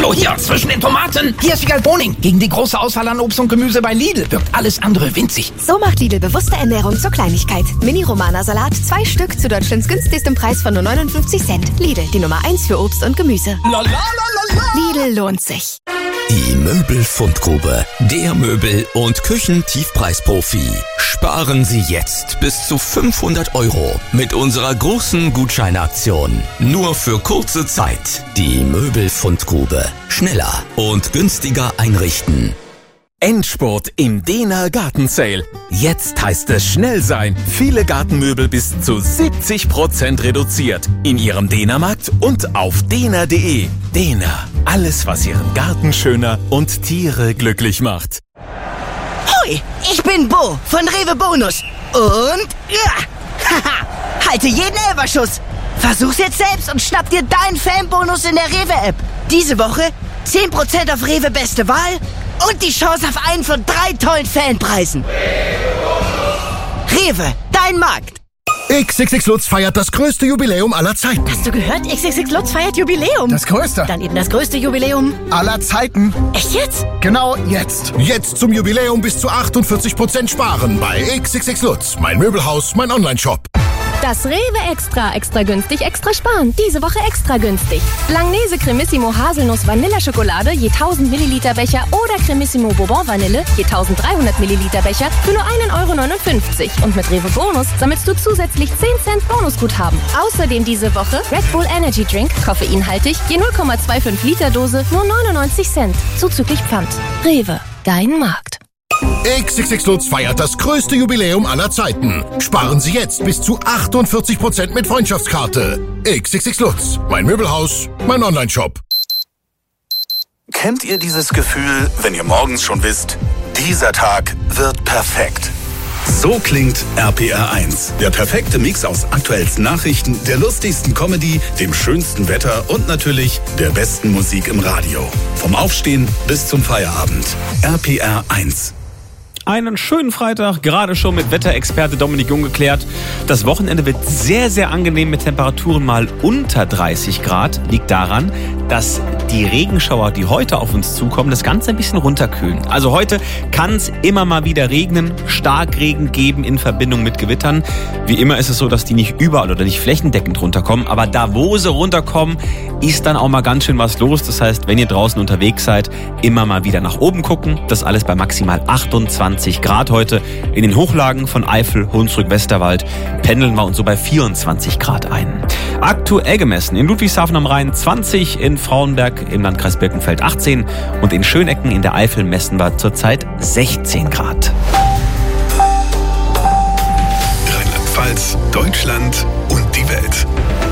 Hallo, hier, zwischen den Tomaten. Hier ist Wiegald Boning. Gegen die große Auswahl an Obst und Gemüse bei Lidl wirkt alles andere winzig. So macht Lidl bewusste Ernährung zur Kleinigkeit. Mini-Romana-Salat, 2 Stück zu Deutschlands günstigstem Preis von nur 59 Cent. Lidl, die Nummer 1 für Obst und Gemüse. Lidl lohnt sich. Die Möbelfundgrube, der Möbel- und Küchentiefpreisprofi. Sparen Sie jetzt bis zu 500 € mit unserer großen Gutscheinaktion. Nur für kurze Zeit. Die Möbelfundgrube. Schneller und günstiger einrichten. Endspurt im Dehner Gartensale. Jetzt heißt es schnell sein. Viele Gartenmöbel bis zu 70% reduziert. In Ihrem Dehnermarkt und auf dehner.de. Dehner. Alles, was Ihren Garten schöner und Tiere glücklich macht. Hoi, ich bin Bo von Rewe Bonus. Und haha, halte jeden Elferschuss. Versuch's jetzt selbst und schnapp dir deinen Fanbonus in der Rewe-App. Diese Woche 10% auf Rewe Beste Wahl und die Chance auf einen von 3 tollen Fanpreisen. Rewe, dein Markt. XXX Lutz feiert das größte Jubiläum aller Zeiten. Hast du gehört? XXX Lutz feiert Jubiläum. Das größte. Dann eben das größte Jubiläum aller Zeiten. Echt jetzt? Genau jetzt. Jetzt zum Jubiläum bis zu 48% sparen bei XXX Lutz. Mein Möbelhaus, mein Onlineshop. Das Rewe Extra günstig, extra sparen. Diese Woche extra günstig. Langnese Cremissimo Haselnuss Vanilleschokolade je 1000 Milliliter Becher oder Cremissimo Bourbon Vanille je 1300 Milliliter Becher für nur 1,59 €. Und mit Rewe Bonus sammelst du zusätzlich 10 Cent Bonusguthaben. Außerdem diese Woche Red Bull Energy Drink, koffeinhaltig, je 0,25 Liter Dose, nur 99 Cent. Zuzüglich Pfand. Rewe, dein Markt. XXX Lutz feiert das größte Jubiläum aller Zeiten. Sparen Sie jetzt bis zu 48% mit Freundschaftskarte. XXX Lutz, mein Möbelhaus, mein Onlineshop. Kennt ihr dieses Gefühl, wenn ihr morgens schon wisst, dieser Tag wird perfekt? So klingt RPR 1. Der perfekte Mix aus aktuellsten Nachrichten, der lustigsten Comedy, dem schönsten Wetter und natürlich der besten Musik im Radio. Vom Aufstehen bis zum Feierabend. RPR 1. Einen schönen Freitag, gerade schon mit Wetterexperte Dominik Jung geklärt. Das Wochenende wird sehr, sehr angenehm mit Temperaturen mal unter 30 Grad. Liegt daran, dass die Regenschauer, die heute auf uns zukommen, das Ganze ein bisschen runterkühlen. Also heute kann es immer mal wieder regnen, Starkregen geben in Verbindung mit Gewittern. Wie immer ist es so, dass die nicht überall oder nicht flächendeckend runterkommen. Aber da, wo sie runterkommen, ist dann auch mal ganz schön was los. Das heißt, wenn ihr draußen unterwegs seid, immer mal wieder nach oben gucken. Das alles bei maximal 28 Grad heute. In den Hochlagen von Eifel, Hunsrück, Westerwald pendeln wir uns so bei 24 Grad ein. Aktuell gemessen in Ludwigshafen am Rhein 20, in Frauenberg im Landkreis Birkenfeld 18 und in Schönecken in der Eifel messen wir zurzeit 16 Grad. Rheinland-Pfalz, Deutschland und die Welt.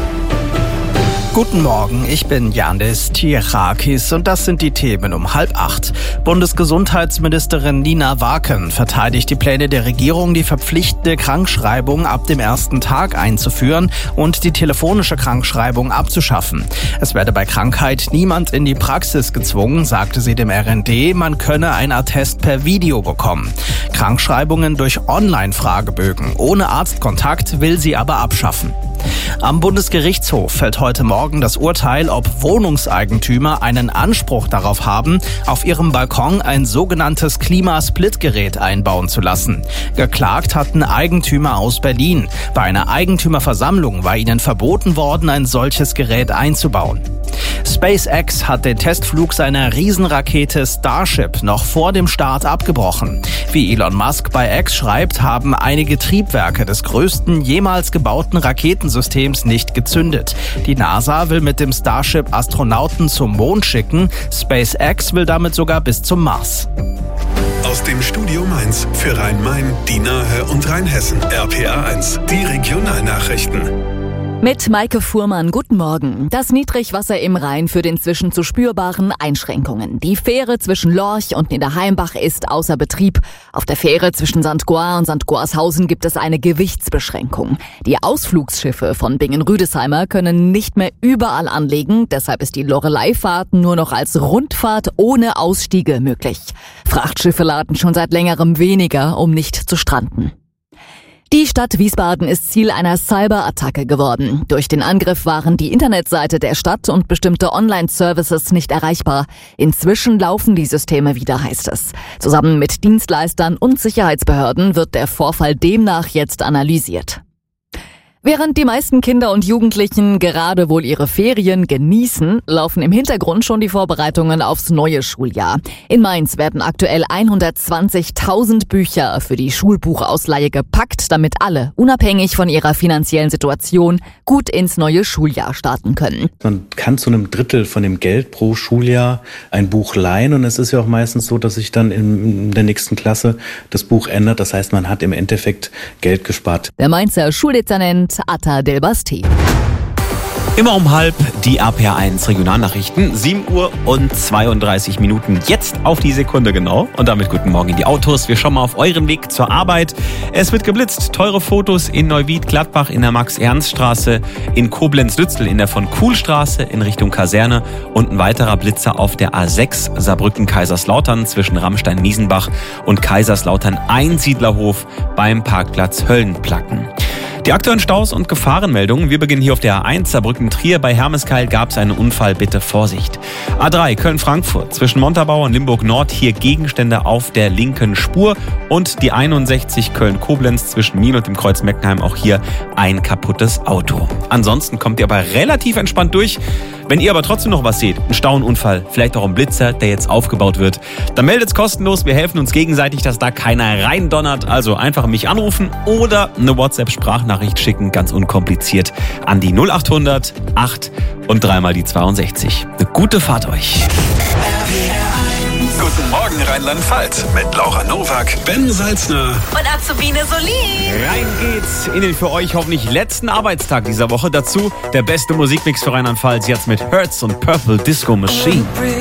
Guten Morgen, ich bin Yannis Tirakis und das sind die Themen um 7:30. Bundesgesundheitsministerin Nina Waken verteidigt die Pläne der Regierung, die verpflichtende Krankschreibung ab dem ersten Tag einzuführen und die telefonische Krankschreibung abzuschaffen. Es werde bei Krankheit niemand in die Praxis gezwungen, sagte sie dem RND, man könne ein Attest per Video bekommen. Krankschreibungen durch Online-Fragebögen ohne Arztkontakt will sie aber abschaffen. Am Bundesgerichtshof fällt heute Morgen das Urteil, ob Wohnungseigentümer einen Anspruch darauf haben, auf ihrem Balkon ein sogenanntes Klimasplitgerät einbauen zu lassen. Geklagt hatten Eigentümer aus Berlin. Bei einer Eigentümerversammlung war ihnen verboten worden, ein solches Gerät einzubauen. SpaceX hat den Testflug seiner Riesenrakete Starship noch vor dem Start abgebrochen. Wie Elon Musk bei X schreibt, haben einige Triebwerke des größten jemals gebauten Raketensystems nicht gezündet. Die NASA will mit dem Starship Astronauten zum Mond schicken. SpaceX will damit sogar bis zum Mars. Aus dem Studio Mainz für Rhein-Main, die Nahe und Rheinhessen. RPR 1, die Regionalnachrichten. Mit Maike Fuhrmann, guten Morgen. Das Niedrigwasser im Rhein führt inzwischen zu spürbaren Einschränkungen. Die Fähre zwischen Lorch und Niederheimbach ist außer Betrieb. Auf der Fähre zwischen St. Goar und St. Goarshausen gibt es eine Gewichtsbeschränkung. Die Ausflugsschiffe von Bingen-Rüdesheimer können nicht mehr überall anlegen. Deshalb ist die Loreleifahrt nur noch als Rundfahrt ohne Ausstiege möglich. Frachtschiffe laden schon seit längerem weniger, um nicht zu stranden. Die Stadt Wiesbaden ist Ziel einer Cyberattacke geworden. Durch den Angriff waren die Internetseite der Stadt und bestimmte Online-Services nicht erreichbar. Inzwischen laufen die Systeme wieder, heißt es. Zusammen mit Dienstleistern und Sicherheitsbehörden wird der Vorfall demnach jetzt analysiert. Während die meisten Kinder und Jugendlichen gerade wohl ihre Ferien genießen, laufen im Hintergrund schon die Vorbereitungen aufs neue Schuljahr. In Mainz werden aktuell 120.000 Bücher für die Schulbuchausleihe gepackt, damit alle, unabhängig von ihrer finanziellen Situation, gut ins neue Schuljahr starten können. Man kann zu einem Drittel von dem Geld pro Schuljahr ein Buch leihen und es ist ja auch meistens so, dass sich dann in der nächsten Klasse das Buch ändert. Das heißt, man hat im Endeffekt Geld gespart. Der Mainzer Schuldezernent Atta Delbasti. Immer um 12:30 die RPR1 Regionalnachrichten. 7:32 Jetzt auf die Sekunde genau. Und damit guten Morgen in die Autos. Wir schauen mal auf euren Weg zur Arbeit. Es wird geblitzt. Teure Fotos in Neuwied-Gladbach in der Max-Ernst-Straße, in Koblenz-Lützel in der von-Kuhl-Straße in Richtung Kaserne und ein weiterer Blitzer auf der A6 Saarbrücken-Kaiserslautern zwischen Rammstein-Miesenbach und Kaiserslautern-Einsiedlerhof beim Parkplatz Höllenplatten. Die aktuellen Staus und Gefahrenmeldungen. Wir beginnen hier auf der A1 Saarbrücken-Trier. Bei Hermeskeil gab es einen Unfall. Bitte Vorsicht. A3 Köln-Frankfurt zwischen Montabaur und Limburg-Nord. Hier Gegenstände auf der linken Spur. Und die 61 Köln-Koblenz zwischen Mien und dem Kreuz Meckenheim. Auch hier ein kaputtes Auto. Ansonsten kommt ihr aber relativ entspannt durch. Wenn ihr aber trotzdem noch was seht, ein Stauunfall, vielleicht auch ein Blitzer, der jetzt aufgebaut wird, dann meldet's kostenlos. Wir helfen uns gegenseitig, dass da keiner reindonnert. Also einfach mich anrufen oder eine WhatsApp-Sprachnachricht schicken, ganz unkompliziert, an die 0800 8 und 3 die 62. Eine gute Fahrt euch. Guten Morgen Rheinland-Pfalz mit Laura Nowak, Ben Salzner und Azubine Solin. Rein geht's in den für euch hoffentlich letzten Arbeitstag dieser Woche. Dazu der beste Musikmix für Rheinland-Pfalz jetzt mit Hertz und Purple Disco Machine.